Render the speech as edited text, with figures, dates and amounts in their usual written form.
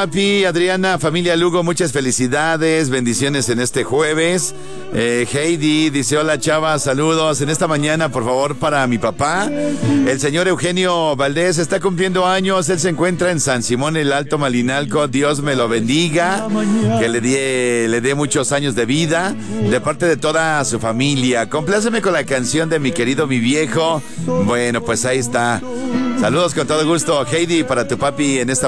papi. Adriana, familia Lugo, muchas felicidades, bendiciones en este jueves. Heidi dice, hola chava, saludos. En esta mañana, por favor, para mi papá, el señor Eugenio Valdés, está cumpliendo años. Él se encuentra en San Simón, el Alto Malinalco. Dios me lo bendiga, que le dé muchos años de vida, de parte de toda su familia. Compláceme con la canción de mi querido Mi Viejo. Bueno, pues ahí está. Saludos con todo gusto, Heidi, para tu papi en esta